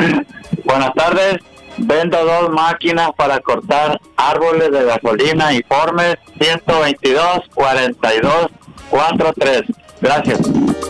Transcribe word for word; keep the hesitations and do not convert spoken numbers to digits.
Buenas tardes. Vendo dos máquinas para cortar árboles de gasolina informes ciento veintidós cuarenta y dos cuarenta y tres. Gracias.